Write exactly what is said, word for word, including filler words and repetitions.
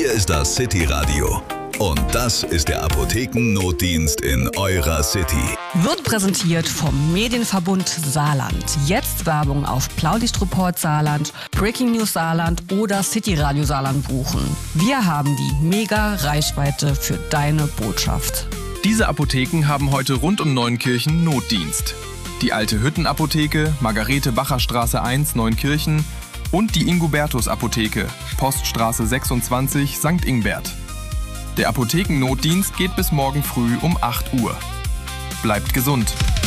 Hier ist das City Radio. Und das ist der Apothekennotdienst in eurer City. Wird präsentiert vom Medienverbund Saarland. Jetzt Werbung auf Blaulichtreport Saarland, Breaking News Saarland oder City Radio Saarland buchen. Wir haben die mega Reichweite für deine Botschaft. Diese Apotheken haben heute rund um Neunkirchen Notdienst. Die Alte Hüttenapotheke, Margarete-Bacher-Straße eins, Neunkirchen und die Ingubertus-Apotheke, Poststraße sechsundzwanzig, Sankt Ingbert. Der Apothekennotdienst geht bis morgen früh um acht Uhr. Bleibt gesund!